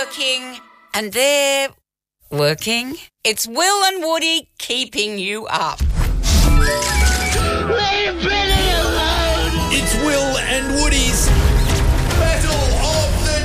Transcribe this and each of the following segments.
working and they're working. It's Will and Woody keeping you up. Leave Billy alone! It's Will and Woody's Battle of the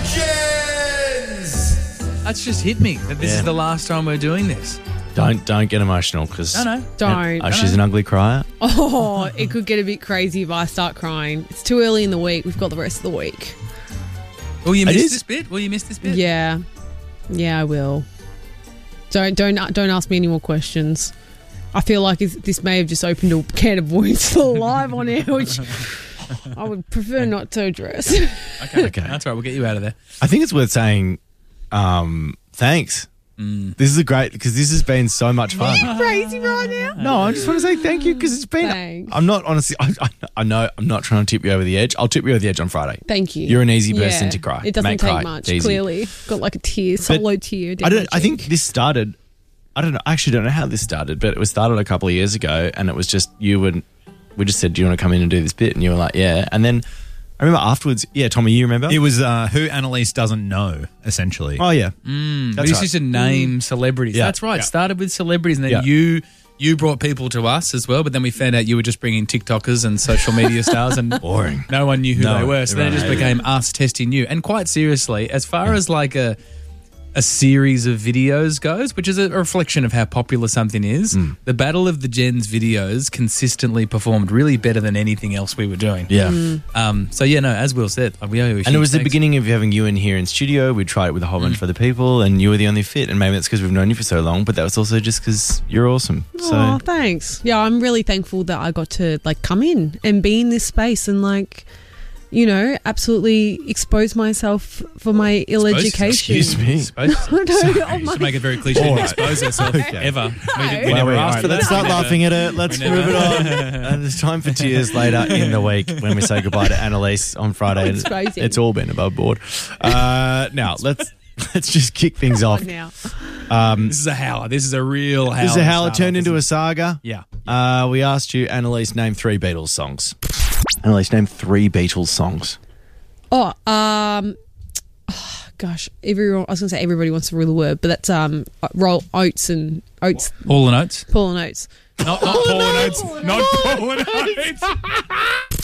Gens. That's just hit me that this is the last time we're doing this. Don't get emotional because Don't. she's an ugly crier. Oh, it could get a bit crazy if I start crying. It's too early in the week. We've got the rest of the week. Will you miss this bit? Yeah, I will. Don't ask me any more questions. I feel like this may have just opened a can of worms live on air, which I would prefer not to address. Okay. That's right. We'll get you out of there. I think it's worth saying thanks. This is because this has been so much fun. Are you crazy right now? No, I just want to say thank you because it's been. Thanks. I'm not honestly. I know I'm not trying to tip you over the edge. I'll tip you over the edge on Friday. Thank you. You're an easy person to cry. It doesn't Make take cry. much. It's easy. Clearly, got like a tear, solo tear. down my I think cheek. this started. I don't know. I actually don't know how this started, but it was started a couple of years ago, and it was just we just said, "Do you want to come in and do this bit?" And you were like, "Yeah." And then I remember afterwards. Yeah, Tommy, you remember? It was who Annalise doesn't know, essentially. Oh yeah, We that's used right. to name celebrities. Yeah. That's right. Yeah. Started with celebrities, and then Yeah. you brought people to us as well. But then we found out you were just bringing TikTokers and social media stars, and Boring. no one knew who No, they were. So then it just everyone hated became us testing you. And quite seriously, as far as like a series of videos goes, which is a reflection of how popular something is, the Battle of the Gens videos consistently performed really better than anything else we were doing. Yeah. As Will said, we owe you a And it was the huge thanks. beginning of having you in here in studio. We tried it with a whole bunch of other people, and you were the only fit. And maybe that's because we've known you for so long, but that was also just because you're awesome. Oh, So thanks. Yeah, I'm really thankful that I got to come in and be in this space and absolutely expose myself for my ill education. excuse me. To make it very cliche, didn't expose herself ever. We never asked for that. Let's start laughing at it. Let's move it on. And it's time for tears later in the week when we say goodbye to Annalise on Friday. Exposing. It's all been above board. Now let's just kick things off. Now. This is a howler. This is a real howler. This is a howler turned into a saga. Yeah. We asked you, Annalise, name 3 Beatles songs. Annalise, name 3 Beatles songs. Gosh, everyone. I was going to say everybody wants to rule the word, but that's roll Oates and Oates. Paul and Oates. Paul and Oates. Not Paul and Oates. Not Paul and Oates.